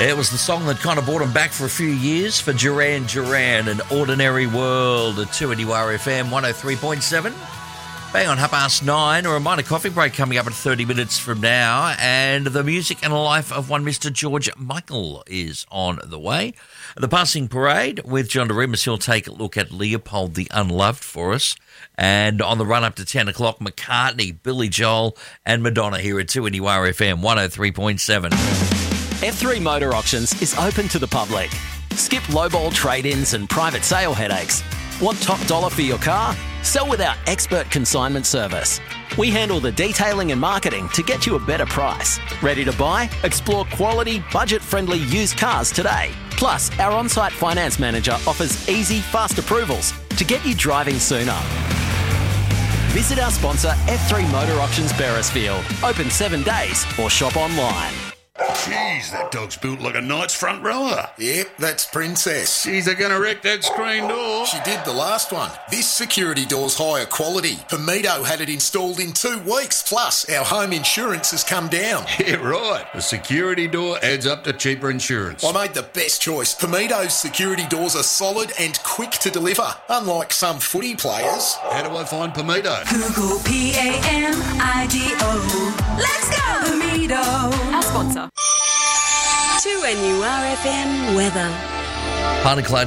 It was the song that kind of brought him back for a few years for Duran Duran, An Ordinary World at 2NURFM 103.7. Bang on 9:30. A reminder, coffee break coming up in 30 minutes from now. And the music and life of one Mr. George Michael is on the way. The passing parade with John DeRimas. He'll take a look at Leopold the Unloved for us. And on the run up to 10 o'clock, McCartney, Billy Joel and Madonna here at 2NURFM 103.7. F3 Motor Auctions is open to the public. Skip lowball trade-ins and private sale headaches. Want top dollar for your car? Sell with our expert consignment service. We handle the detailing and marketing to get you a better price. Ready to buy? Explore quality, budget-friendly used cars today. Plus, our on-site finance manager offers easy, fast approvals to get you driving sooner. Visit our sponsor, F3 Motor Auctions Beresfield. Open 7 days or shop online. Jeez, that dog's built like a knight's front rower. Yep, that's Princess. Jeez, they're going to wreck that screen door. She did the last one. This security door's higher quality. Pomito had it installed in 2 weeks. Plus, our home insurance has come down. Yeah, right. The security door adds up to cheaper insurance. I made the best choice. Pomito's security doors are solid and quick to deliver, unlike some footy players. How do I find Pomito? Google PAMIDO. Let's go, Pomito. Our sponsor. 2NURFM weather. Partly cloudy